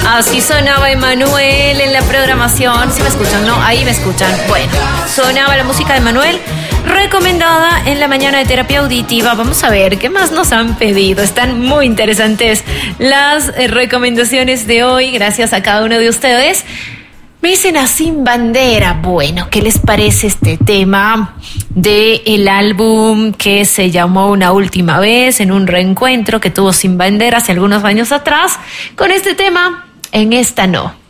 Así sonaba Emanuel en la programación. ¿Sí me escuchan? No, ahí me escuchan. Bueno, sonaba la música de Emanuel, recomendada en la mañana de terapia auditiva. Vamos a ver qué más nos han pedido. Están muy interesantes las recomendaciones de hoy. Gracias a cada uno de ustedes. Me dicen a Sin Bandera. Bueno, ¿qué les parece este tema del álbum que se llamó Una Última Vez, en un reencuentro que tuvo Sin Bandera hace algunos años atrás? Con este tema, En Esta No.